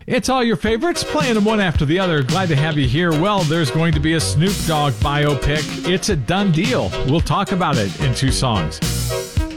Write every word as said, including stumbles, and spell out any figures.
It's all your favorites, playing them one after the other. Glad to have you here. Well, there's going to be a Snoop Dogg biopic. It's a done deal. We'll talk about it in two songs.